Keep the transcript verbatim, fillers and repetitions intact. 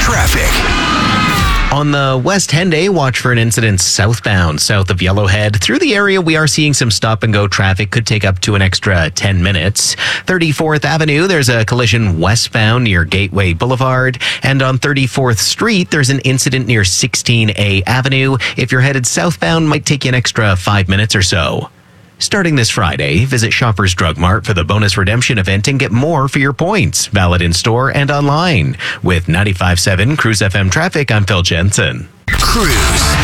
Traffic. On the West Henday, watch for an incident southbound, south of Yellowhead. Through the area, we are seeing some stop-and-go traffic. Could take up to an extra ten minutes. thirty-fourth Avenue, there's a collision westbound near Gateway Boulevard. And on thirty-fourth Street, there's an incident near sixteen A Avenue. If you're headed southbound, might take you an extra five minutes or so. Starting this Friday, visit Shoppers Drug Mart for the bonus redemption event and get more for your points. Valid in store and online. With ninety-five point seven Cruise F M Traffic, I'm Phil Jensen. Cruise.